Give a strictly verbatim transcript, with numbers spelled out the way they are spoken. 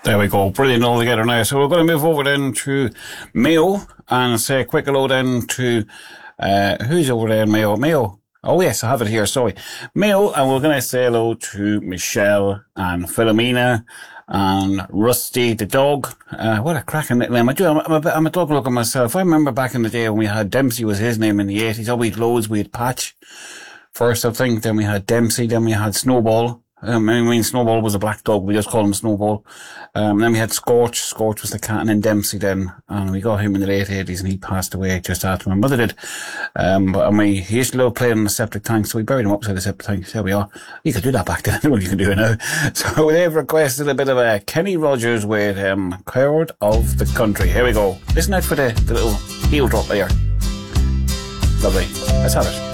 There we go. Brilliant all together now. So we're going to move over then to Mayo and say a quick hello then to, uh, who's over there in Mayo? Mayo. Oh yes, I have it here. Sorry. Mayo, and we're going to say hello to Michelle and Philomena and Rusty the dog. Uh, what a cracking little name. I do, I'm, I'm, a, I'm a dog looker myself. I remember back in the day when we had Dempsey was his name in the eighties. Oh, we had loads. We had Patch first, I think. Then we had Dempsey. Then we had Snowball. Um, I mean, Snowball was a black dog. We just called him Snowball. Um, then we had Scorch. Scorch was the cat, and then Dempsey then. And we got him in the late eighties, and he passed away just after my mother did. Um, but I mean, he used to love playing in the septic tank, so we buried him upside the septic tank. There we are. You could do that back then. I don't know if you can do it now. So they've requested a bit of a Kenny Rogers with, um, Coward of the Country. Here we go. Listen out for the, the little heel drop there. Lovely. Let's have it.